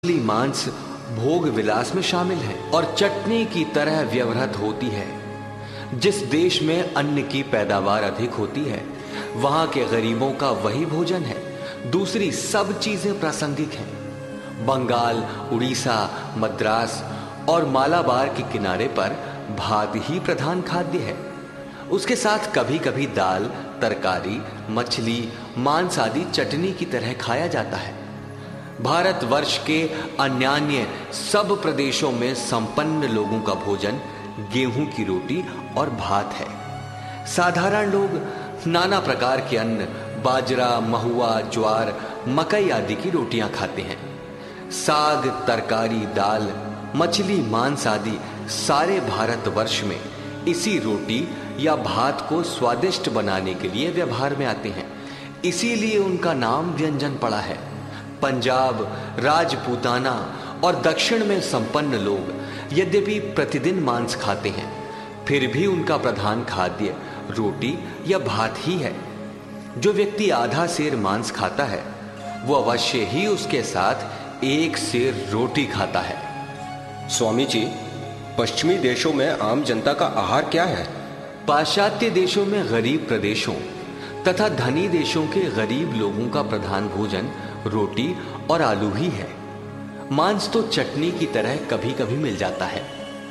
मछली मांस भोग विलास में शामिल है और चटनी की तरह व्यवहृत होती है। जिस देश में अन्न की पैदावार अधिक होती है वहां के गरीबों का वही भोजन है। दूसरी सब चीजें प्रासंगिक हैं। बंगाल, उड़ीसा, मद्रास और मालाबार के किनारे पर भात ही प्रधान खाद्य है। उसके साथ कभी कभी दाल, तरकारी, मछली, मांस आदि चटनी की तरह खाया जाता है। भारतवर्ष के अन्यान्य सब प्रदेशों में संपन्न लोगों का भोजन गेहूं की रोटी और भात है। साधारण लोग नाना प्रकार के अन्न, बाजरा, महुआ, ज्वार, मकई आदि की रोटियां खाते हैं। साग, तरकारी, दाल, मछली, मांस आदि सारे भारतवर्ष में इसी रोटी या भात को स्वादिष्ट बनाने के लिए व्यवहार में आते हैं। इसीलिए उनका नाम व्यंजन पड़ा है। पंजाब, राजपूताना और दक्षिण में संपन्न लोग यद्यपि प्रतिदिन मांस खाते हैं, फिर भी उनका प्रधान खाद्य रोटी या भात ही है। जो व्यक्ति आधा सेर मांस खाता है वो अवश्य ही उसके साथ एक सेर रोटी खाता है। स्वामी जी, पश्चिमी देशों में आम जनता का आहार क्या है? पाश्चात्य देशों में गरीब प्रदेशों तथा धनी देशों के गरीब लोगों का प्रधान भोजन रोटी और आलू ही है। मांस तो चटनी की तरह कभी कभी मिल जाता है।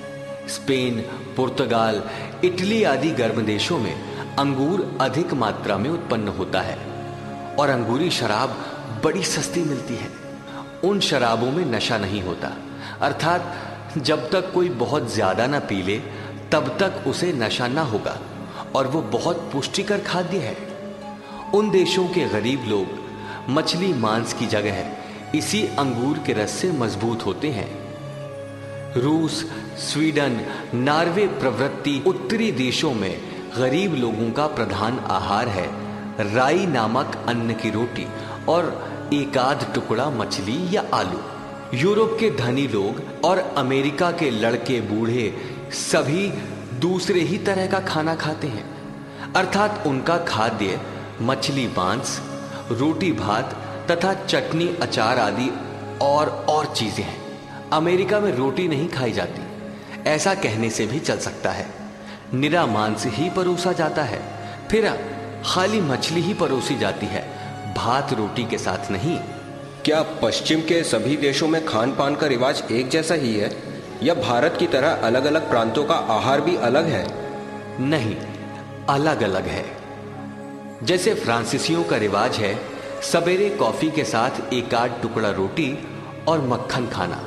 स्पेन, पुर्तगाल, इटली आदि गर्म देशों में अंगूर अधिक मात्रा में उत्पन्न होता है और अंगूरी शराब बड़ी सस्ती मिलती है। उन शराबों में नशा नहीं होता, अर्थात जब तक कोई बहुत ज्यादा ना पी ले तब तक उसे नशा ना होगा और वो बहुत पुष्टिकर खाद्य है। उन देशों के गरीब लोग मछली मांस की जगह इसी अंगूर के रस से मजबूत होते हैं। रूस, स्वीडन, नॉर्वे प्रभृति उत्तरी देशों में गरीब लोगों का प्रधान आहार है राई नामक अन्न की रोटी और एक आध टुकड़ा मछली या आलू। यूरोप के धनी लोग और अमेरिका के लड़के बूढ़े सभी दूसरे ही तरह का खाना खाते हैं, अर्थात उनका खाद्य मछली मांस, रोटी भात तथा चटनी अचार आदि और चीजें हैं। अमेरिका में रोटी नहीं खाई जाती, ऐसा कहने से भी चल सकता है। निरा मांस ही परोसा जाता है, फिर खाली मछली ही परोसी जाती है, भात रोटी के साथ नहीं। क्या पश्चिम के सभी देशों में खान पान का रिवाज एक जैसा ही है या भारत की तरह अलग अलग प्रांतों का आहार भी अलग है? नहीं, अलग अलग है। जैसे फ्रांसीसियों का रिवाज है सवेरे कॉफी के साथ एक आध टुकड़ा रोटी और मक्खन खाना।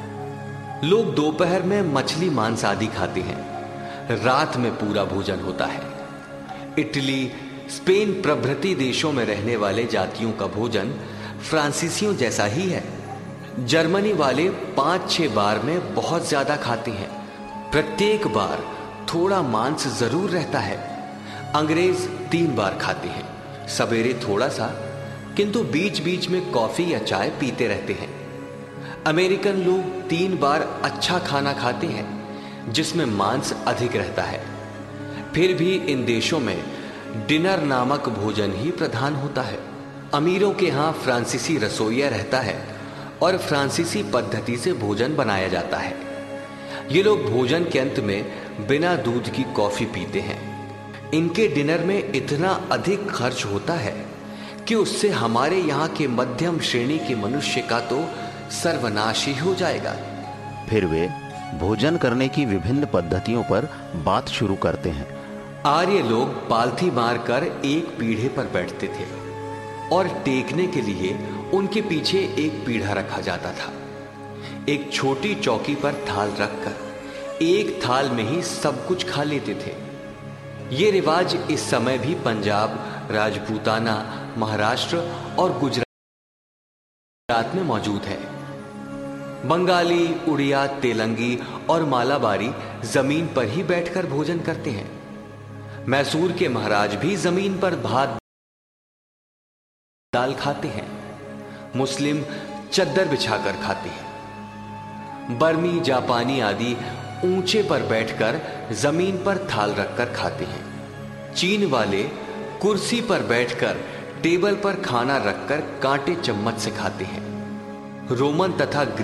लोग दोपहर में मछली मांस आदि खाते हैं, रात में पूरा भोजन होता है। इटली, स्पेन प्रभृति देशों में रहने वाले जातियों का भोजन फ्रांसीसियों जैसा ही है। जर्मनी वाले 5-6 बार में बहुत ज्यादा खाते हैं, प्रत्येक बार थोड़ा मांस जरूर रहता है। अंग्रेज 3 बार खाते हैं, सवेरे थोड़ा सा, किंतु बीच बीच में कॉफी या चाय पीते रहते हैं। अमेरिकन लोग 3 बार अच्छा खाना खाते हैं जिसमें मांस अधिक रहता है। फिर भी इन देशों में डिनर नामक भोजन ही प्रधान होता है। अमीरों के यहाँ फ्रांसीसी रसोइया रहता है और फ्रांसीसी पद्धति से भोजन बनाया जाता है। ये लोग भोजन के अंत में बिना दूध की कॉफी पीते हैं। इनके डिनर में इतना अधिक खर्च होता है कि उससे हमारे यहाँ के मध्यम श्रेणी के मनुष्य का तो सर्वनाश ही हो जाएगा। फिर वे भोजन करने की विभिन्न पद्धतियों पर बात शुरू करते हैं। आर्य लोग पालथी मारकर एक पीढ़े पर बैठते थे और टेकने के लिए उनके पीछे एक पीढ़ा रखा जाता था। एक छोटी चौकी पर थाल रखकर एक थाल में ही सब कुछ खा लेते थे। ये रिवाज इस समय भी पंजाब, राजपूताना, महाराष्ट्र और गुजरात में मौजूद है। बंगाली, उड़िया, तेलंगी और मालाबारी जमीन पर ही बैठकर भोजन करते हैं। मैसूर के महाराज भी जमीन पर भात दाल खाते हैं। मुस्लिम चद्दर बिछाकर खाते हैं। बर्मी, जापानी आदि ऊंचे पर बैठकर जमीन पर थाल रखकर खाते हैं। चीन वाले कुर्सी पर बैठकर टेबल पर खाना रखकर कांटे चम्मच से खाते हैं। रोमन तथा